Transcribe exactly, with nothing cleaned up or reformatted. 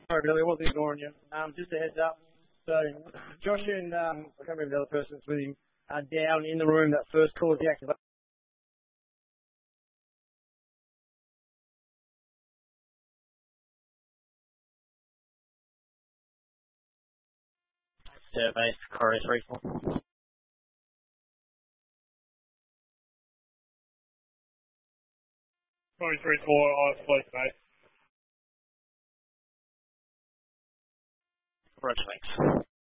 Sorry, Billy, I wasn't ignoring you. Um, just a heads up. So, Josh and um, I can't remember the other person that's with him, are down in the room that first caused the activation. Survey, Corey three four. Corey three four, I was mate. Roger, thanks.